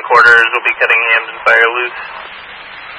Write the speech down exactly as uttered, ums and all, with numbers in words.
quarters will be cutting hams and fire loose.